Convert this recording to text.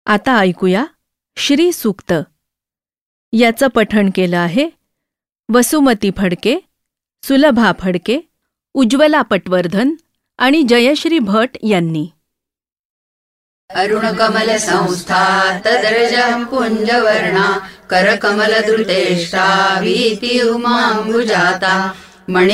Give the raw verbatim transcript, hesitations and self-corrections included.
आता ऐकूया श्री सूक्त. याचं पठण केलं आहे वसुमती फडके, सुलभा फडके, उज्ज्वला पटवर्धन आणि जयश्री भट यांनी. अरुणकमल संस्था तदर्जः पुञ्जवर्णा करकमल धृतेष्टा वीति उमाम्बुजाता मणि